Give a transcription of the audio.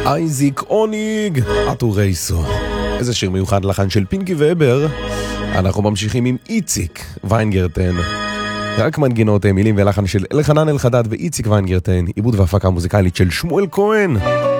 אייזיק אוניג, אטורייסו. איזה שיר מיוחד לחן של פינקי ובר. אנחנו ממשיכים עם איציק ויינגרטן. רק מנגינות, מילים ולחן של אלחנן אלחדד ואיציק ויינגרטן. עיבוד והפקה מוזיקלית של שמואל כהן.